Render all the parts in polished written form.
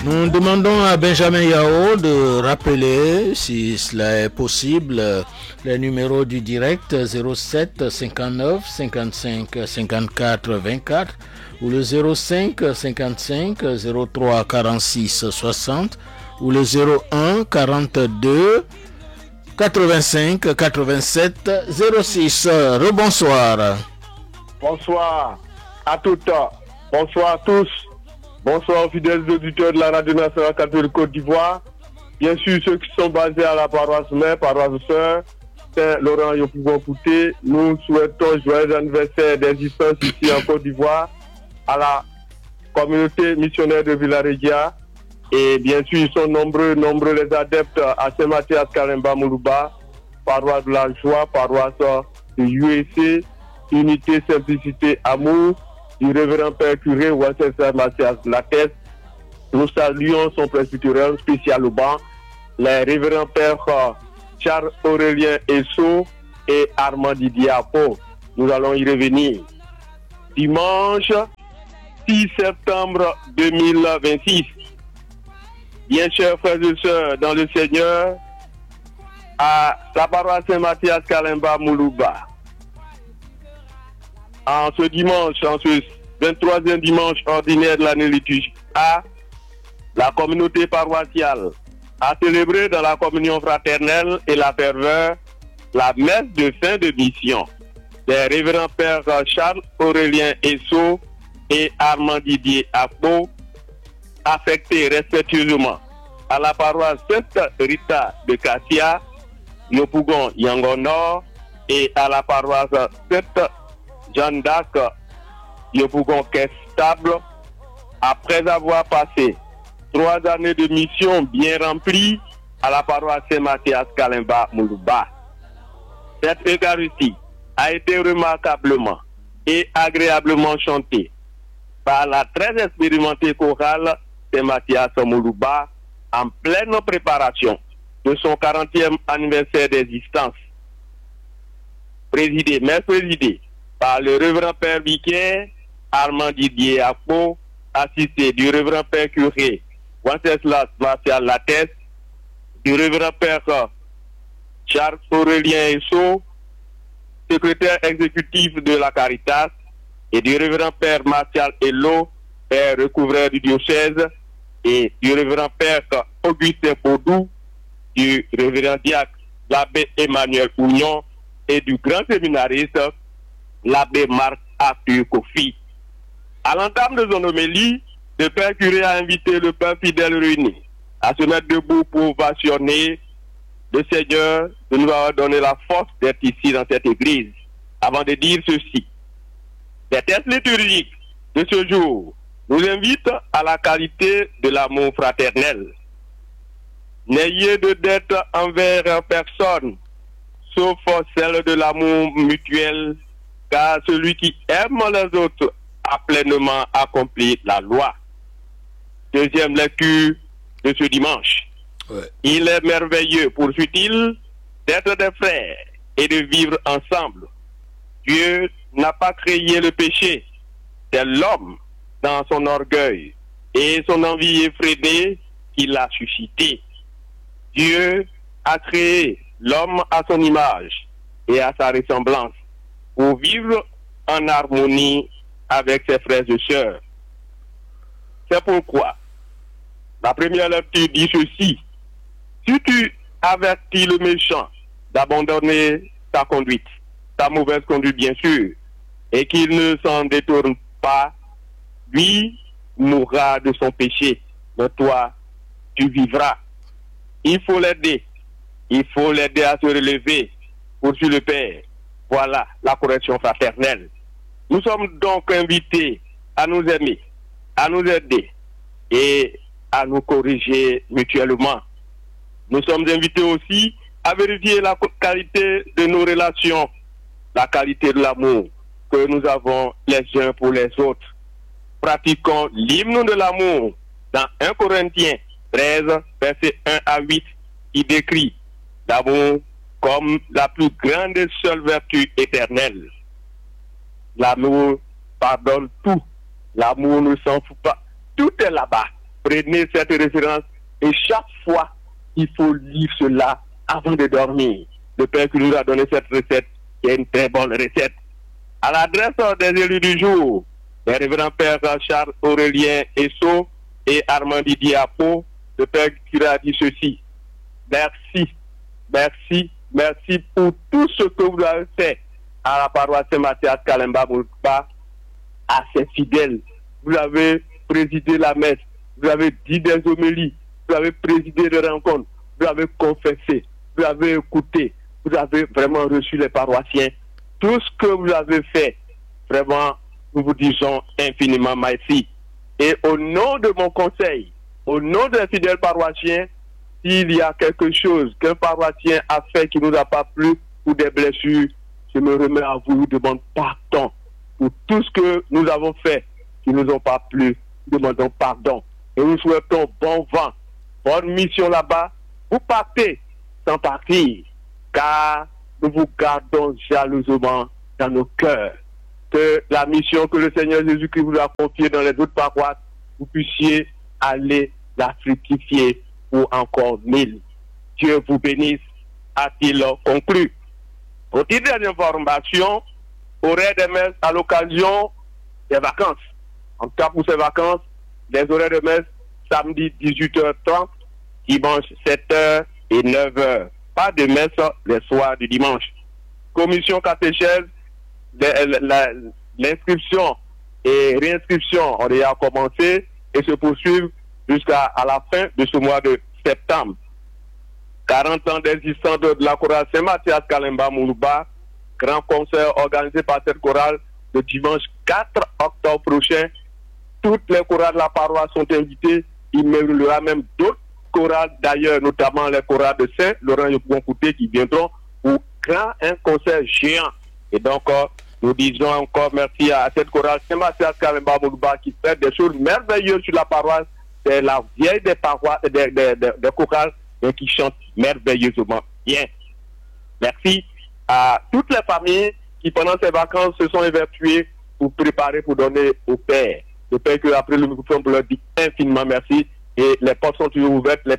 Nous demandons à Benjamin Yao de rappeler, si cela est possible, les numéros du direct 07 59 55 54 24 ou le 05 55 03 46 60 ou le 01 42 85 87 06. Rebonsoir. Bonsoir à toutes, bonsoir à tous. Bonsoir aux fidèles auditeurs de la Radio Nationale Catholique Côte d'Ivoire. Bien sûr, ceux qui sont basés à la paroisse mère, paroisse sœur, Saint-Laurent Yopougon-Pouté. Nous souhaitons joyeux anniversaire d'existence ici en Côte d'Ivoire à la communauté missionnaire de Villaregia. Et bien sûr, ils sont nombreux les adeptes à Saint-Mathias Kalemba Moulouba, paroisse de la joie, paroisse de UEC, unité, simplicité, amour, du révérend Père Curé Wanceslas Mathias Lattès. Nous saluons son presbytérien spécial au banc, les révérends Père Charles Aurélien Esso et Armand Didier Apo. Nous allons y revenir. Dimanche 6 septembre 2026. Bien chers frères et sœurs dans le Seigneur, à la paroisse Saint-Mathias Kalemba Moulouba. En ce dimanche, en ce 23e dimanche ordinaire de l'année liturgique A, la communauté paroissiale a célébré dans la communion fraternelle et la ferveur la messe de fin de mission des révérends pères Charles Aurélien Esso et Armand Didier Akbo, affectés respectueusement à la paroisse Sainte Rita de Kassia, Yopougon Yangon Nord, et à la paroisse Sainte Jeanne d'Arc, Yopougon Stable, après avoir passé 3 années de mission bien remplies à la paroisse Saint-Mathias Kalemba Moulouba. Cette Eucharistie a été remarquablement et agréablement chantée par la très expérimentée chorale Saint-Mathias Moulouba en pleine préparation de son 40e anniversaire d'existence. Présidée par le révérend Père vicaire Armand Didier Akpo, assisté du révérend Père Curé Wanceslas Mathias Lattès, du révérend Père Charles Aurélien Esso, secrétaire exécutif de la Caritas, et du révérend Père Martial Hello, Père recouvreur du diocèse, et du révérend Père Augustin Baudou, du révérend diacre l'abbé Emmanuel Ougnon et du grand séminariste l'abbé Marc Arthur Kofi. À l'entame de son homélie, le Père Curé a invité le peuple fidèle réuni à se mettre debout pour ovationner le Seigneur de nous avoir donné la force d'être ici dans cette église. Avant de dire ceci, les textes liturgiques de ce jour nous invitent à la qualité de l'amour fraternel. N'ayez de dette envers personne, sauf celle de l'amour mutuel, car celui qui aime les autres a pleinement accompli la loi. Deuxième lecture de ce dimanche. Ouais. Il est merveilleux, poursuit-il, d'être des frères et de vivre ensemble. Dieu n'a pas créé le péché, c'est l'homme dans son orgueil et son envie effrénée qui l'a suscité. Dieu a créé l'homme à son image et à sa ressemblance pour vivre en harmonie avec ses frères et sœurs. C'est pourquoi la première lecture dit ceci: si tu avertis le méchant d'abandonner ta conduite, ta mauvaise conduite bien sûr, et qu'il ne s'en détourne pas, lui mourra de son péché, mais toi, tu vivras. Il faut l'aider à se relever, poursuit le Père. Voilà la correction fraternelle. Nous sommes donc invités à nous aimer, à nous aider et à nous corriger mutuellement. Nous sommes invités aussi à vérifier la qualité de nos relations, la qualité de l'amour que nous avons les uns pour les autres. Pratiquons l'hymne de l'amour dans 1 Corinthiens 13, versets 1 à 8, qui décrit l'amour comme la plus grande et seule vertu éternelle. L'amour pardonne tout. L'amour ne s'en fout pas. Tout est là-bas. prenez cette référence et chaque fois, il faut lire cela avant de dormir. Le Père qui nous a donné cette recette, qui est une très bonne recette. À l'adresse des élus du jour, les révérends Père Charles Aurélien Esso et Armand Didier Apo, le Père qui a dit ceci. Merci, merci, merci pour tout ce que vous avez fait à la paroisse Saint-Mathias Kalemba Moulba, à ses fidèles. Vous avez présidé la messe, vous avez dit des homélies, vous avez présidé des rencontres, vous avez confessé, vous avez écouté, vous avez vraiment reçu les paroissiens. Tout ce que vous avez fait, vraiment, nous vous disons infiniment merci. Et au nom de mon conseil, au nom des fidèles paroissiens, s'il y a quelque chose qu'un paroissien a fait qui ne nous a pas plu ou des blessures, je me remets à vous, demande pardon pour tout ce que nous avons fait qui ne nous ont pas plu. Demandons pardon. Et nous souhaitons bon vent, bonne mission là-bas. Vous partez sans partir, car nous vous gardons jalousement dans nos cœurs. Que la mission que le Seigneur Jésus-Christ vous a confiée dans les autres paroisses, vous puissiez aller la fructifier pour encore 1000. Dieu vous bénisse, a-t-il conclu. Au titre des informations, horaires des messes à l'occasion des vacances. En tout cas, pour ces vacances, les horaires de messe, samedi 18h30, dimanche 7h et 9h. Pas de messe les soirs du dimanche. Commission catéchèse, l'inscription et réinscription ont déjà commencé et se poursuivent jusqu'à la fin de ce mois de septembre. 40 ans d'existence de la chorale Saint-Mathias Kalemba Moulba, grand concert organisé par cette chorale le dimanche 4 octobre prochain. Toutes les chorales de la paroisse sont invitées. Il y aura même d'autres chorales d'ailleurs, notamment les chorales de Saint-Laurent et Pouancouté qui viendront pour un concert géant. Et donc, nous disons encore merci à cette chorale Saint-Mathias Kalemba Moulba qui fait des choses merveilleuses sur la paroisse. C'est la vieille des paroisses, des chorales qui chantent merveilleusement bien. Merci à toutes les familles qui pendant ces vacances se sont évertuées pour préparer, pour donner au Père. Le Père qui a pris le microphone pour leur dire infiniment merci. Et les portes sont toujours ouvertes. Les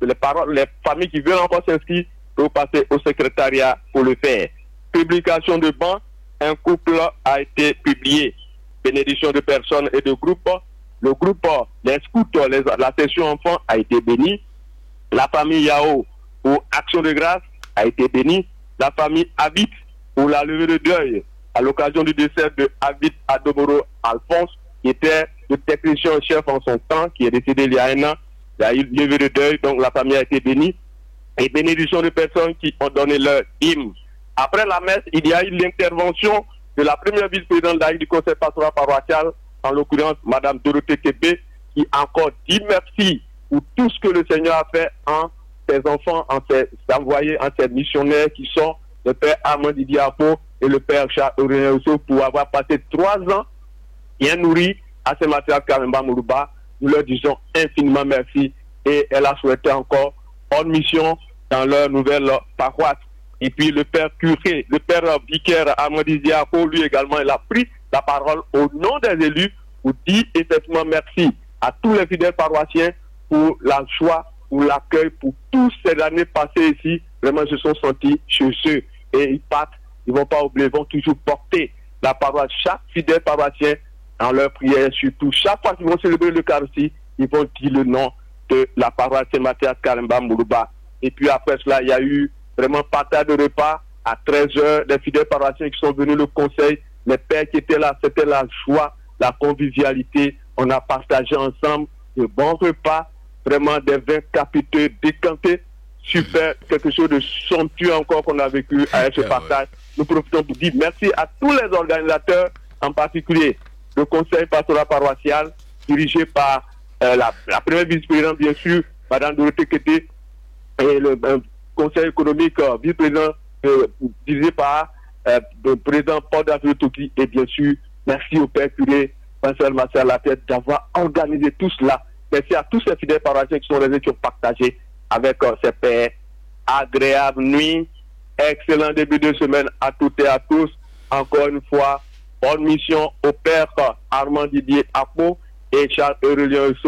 familles qui veulent encore s'inscrire peuvent passer au secrétariat pour le faire. Publication de bancs. Un couple a été publié. Bénédiction de personnes et de groupes. Le groupe, les scouts, la session enfants a été bénie. La famille Yao pour Action de grâce a été bénie. La famille Habit pour la levée de deuil à l'occasion du décès de Habit Adoboro Alphonse, qui était le technicien chef en son temps, qui est décédé il y a un an. Il y a eu une levée de deuil, donc la famille a été bénie. Et bénédiction de personnes qui ont donné leur hymne. Après la messe, il y a eu l'intervention de la première vice-présidente du conseil pastoral paroissial, en l'occurrence Mme Dorothée Kébé, qui encore dit merci pour tout ce que le Seigneur a fait en ses enfants, en ses envoyés, en ses missionnaires qui sont le Père Armand Didier Apo et le Père Charles Aurélien Esso pour avoir passé 3 ans bien nourris à Saint-Mathias Kalemba Moulba. Nous leur disons infiniment merci et elle a souhaité encore bonne mission dans leur nouvelle paroisse. Et puis le Père curé, le Père vicaire Armand Didier Apo, lui également, il a pris la parole au nom des élus pour dire effectivement merci à tous les fidèles paroissiens pour la joie, pour l'accueil, pour toutes ces années passées ici. Vraiment, ils se sont sentis chez eux. Et ils partent, ils ne vont pas oublier, ils vont toujours porter la paroisse, chaque fidèle paroissien dans leur prière, surtout. Chaque fois qu'ils vont célébrer l'Eucharistie, ils vont dire le nom de la paroisse Saint-Mathias Kalemba Moulba. Et puis après cela, il y a eu vraiment partage de repas à 13h. Les fidèles paroissiens qui sont venus, le conseil, les pères qui étaient là, c'était la joie, la convivialité. On a partagé ensemble de bons repas, vraiment des vins capiteux, décantés. Super, quelque chose de somptueux encore qu'on a vécu avec ce partage. Nous profitons pour dire merci à tous les organisateurs, en particulier le conseil pastoral paroissial, dirigé par la première vice-présidente, bien sûr, Mme Dorothée Kété, et le conseil économique, vice-président, dirigé par le président Paul David Toki, et bien sûr, merci au Père curé, Vincent Marcel Latête, d'avoir organisé tout cela. Merci à tous ces fidèles paroissiens qui sont restés, qui ont partagé avec ces pères. Agréable nuit, excellent début de semaine à toutes et à tous. Encore une fois, bonne mission au Père Armand Didier Apo et Charles Aurélien Esso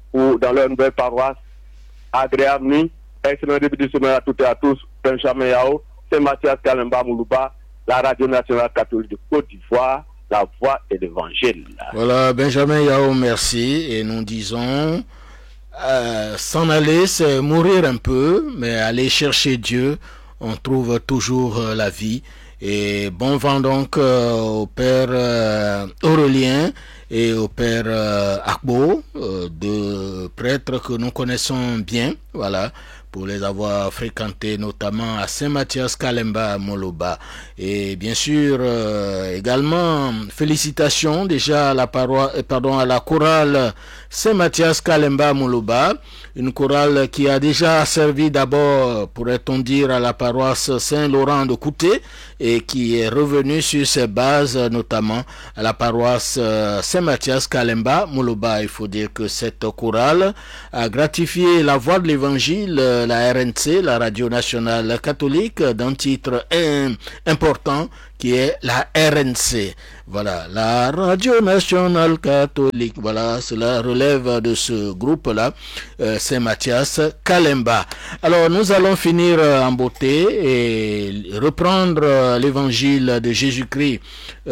ou dans leur nouvelle paroisse. Agréable nuit, excellent début de semaine à toutes et à tous. Benjamin Yao, c'est Mathias Kalemba Moulouba, la Radio Nationale Catholique de Côte d'Ivoire, la voix et l'évangile. Voilà, Benjamin Yao, merci. Et nous disons, s'en aller, c'est mourir un peu, mais aller chercher Dieu, on trouve toujours la vie. Et bon vent donc au père Aurélien et au père Akbo, deux prêtres que nous connaissons bien, voilà, pour les avoir fréquentés notamment à Saint-Mathias Kalemba Moloba. Et bien sûr également félicitations déjà à la à la chorale Saint-Mathias Kalemba Moloba, une chorale qui a déjà servi d'abord, pourrait-on dire, à la paroisse Saint-Laurent de Couté et qui est revenue sur ses bases notamment à la paroisse Saint-Mathias Kalemba Moloba. Il faut dire que cette chorale a gratifié la voix de l'évangile, la RNC, la Radio Nationale Catholique, d'un titre important qui est la RNC. Voilà, la Radio Nationale Catholique. Voilà, cela relève de ce groupe-là, Saint-Mathias Kalemba. Alors, nous allons finir en beauté et reprendre l'évangile de Jésus-Christ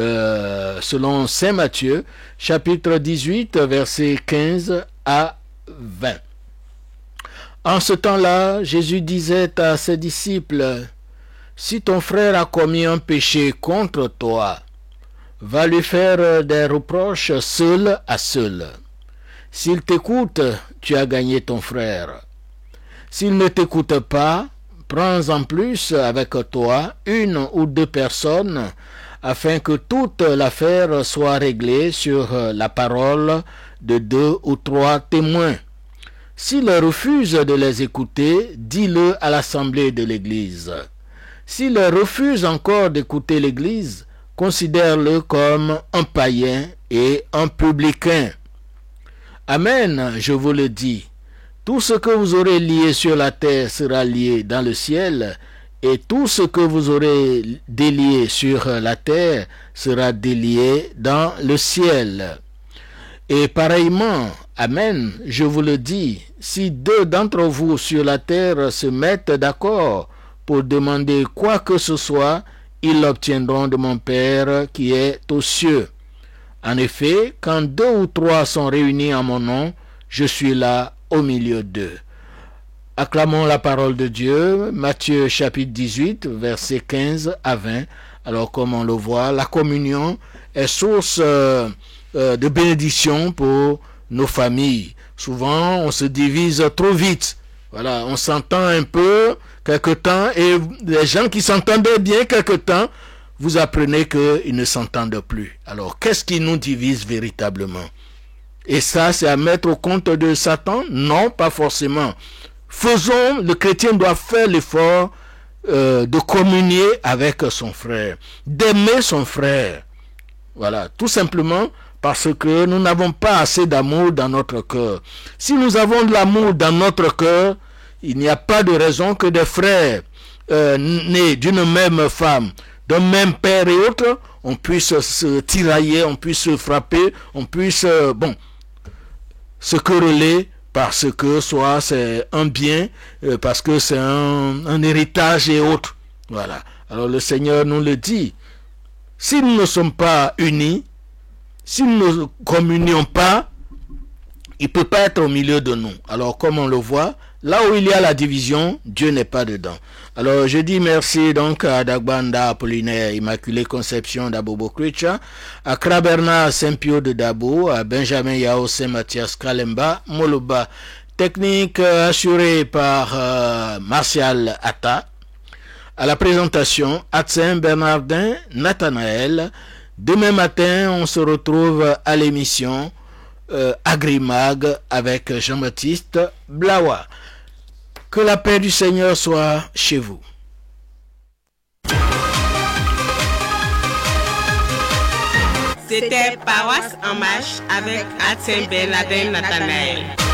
selon Saint Matthieu, chapitre 18, versets 15 à 20. En ce temps-là, Jésus disait à ses disciples, « Si ton frère a commis un péché contre toi, va lui faire des reproches seul à seul. S'il t'écoute, tu as gagné ton frère. S'il ne t'écoute pas, prends en plus avec toi une ou deux personnes, afin que toute l'affaire soit réglée sur la parole de 2 ou 3 témoins. S'il refuse de les écouter, dis-le à l'assemblée de l'Église. S'il refuse encore d'écouter l'Église, considère-le comme un païen et un publicain. Amen, je vous le dis. Tout ce que vous aurez lié sur la terre sera lié dans le ciel, et tout ce que vous aurez délié sur la terre sera délié dans le ciel. Et pareillement, amen, je vous le dis, si 2 d'entre vous sur la terre se mettent d'accord pour demander quoi que ce soit, ils l'obtiendront de mon Père qui est aux cieux. En effet, quand 2 ou 3 sont réunis en mon nom, je suis là au milieu d'eux. Acclamons la parole de Dieu, Matthieu chapitre 18, versets 15 à 20. Alors comme on le voit, la communion est source de bénédiction pour nos familles. Souvent, on se divise trop vite. Voilà, on s'entend un peu quelque temps et les gens qui s'entendaient bien quelque temps, vous apprenez qu'ils ne s'entendent plus. Alors, qu'est-ce qui nous divise véritablement? Et ça, c'est à mettre au compte de Satan? Non, pas forcément. Le chrétien doit faire l'effort de communier avec son frère, d'aimer son frère. Voilà, tout simplement parce que nous n'avons pas assez d'amour dans notre cœur. Si nous avons de l'amour dans notre cœur, il n'y a pas de raison que des frères nés d'une même femme, d'un même père et autres, on puisse se tirailler, on puisse se frapper, on puisse se quereller parce que soit c'est un bien, parce que c'est un héritage et autres. Voilà. Alors le Seigneur nous le dit. Si nous ne sommes pas unis, si nous ne communions pas, il ne peut pas être au milieu de nous. Alors comme on le voit, là où il y a la division, Dieu n'est pas dedans. Alors je dis merci donc à Dagbanda Apollinaire Immaculée Conception d'Abobo Kricha, à Kraberna Saint-Pio de Dabo, à Benjamin Yao Saint-Mathias Kalemba Moloba. Technique assurée par Martial Atta. À la présentation, Atsen Bernardin Nathanaël. Demain matin, on se retrouve à l'émission Agrimag avec Jean-Baptiste Blawa. Que la paix du Seigneur soit chez vous. C'était Paroisse en marche avec Atsen Bernardin Nathanaël.